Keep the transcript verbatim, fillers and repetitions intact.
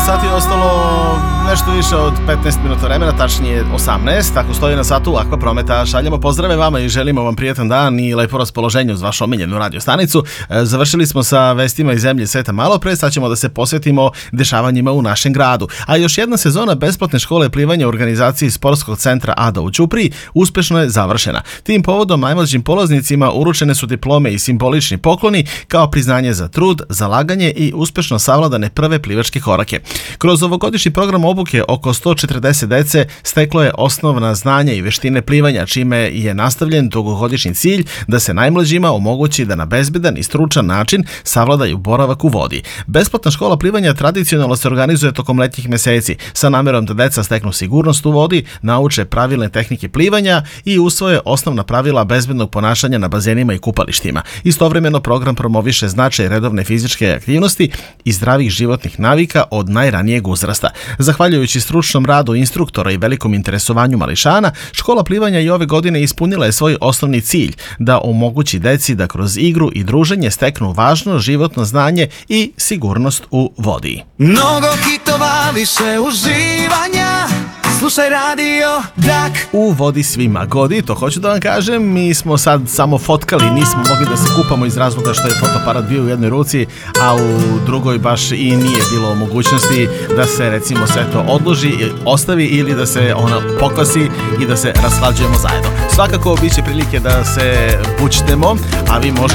jedanaest sati je ostalo nešto više od petnaest minuta vremena, tačnije osamnaest. Tako stoji na satu Aqua Prometa. Šaljemo pozdrave vama i želimo vam prijetan dan i lepo raspoloženje uz vašu omiljenu radio stanicu. Završili smo sa vestima iz zemlje sveta malo pre, sad ćemo da se posvetimo dešavanjima u našem gradu. A još jedna sezona besplatne škole plivanja u organizaciji Sportskog centra Ada u Ćupriji uspešno je završena. Tim povodom najmlađim polaznicima uručene su diplome i simbolični pokloni kao priznanje za trud, zalaganje i uspešno savladane prve plivačke korake. Kroz ovogodišnji program obuke oko sto četrdeset dece steklo je osnovna znanja i veštine plivanja, čime je nastavljen dugogodišnji cilj da se najmlađima omogući da na bezbedan i stručan način savladaju boravak u vodi. Besplatna škola plivanja tradicionalno se organizuje tokom letnjih meseci sa namerom da deca steknu sigurnost u vodi, nauče pravilne tehnike plivanja i usvoje osnovna pravila bezbednog ponašanja na bazenima i kupalištima. Istovremeno program promoviše značaj redovne fizičke aktivnosti i zdravih životnih navika od najranijeg uzrasta. Zahvaljujući stručnom radu instruktora i velikom interesovanju mališana, škola plivanja i ove godine ispunila je svoj osnovni cilj da omogući deci da kroz igru i druženje steknu važno životno znanje i sigurnost u vodi. Mnogo hitova, više uživanja, slušaj radio Dak. U vodi svima godi, to hoću da vam kažem. Mi smo sad samo fotkali, nismo mogli da se kupamo iz razloga što je fotoaparat bio u jednoj ruci, a u drugoj baš i nije bilo mogućnosti da se recimo sve to odloži, ostavi ili da se ona pokvasi i da se raslađujemo zajedno. Svakako biće prilike da se bućtemo, a vi možete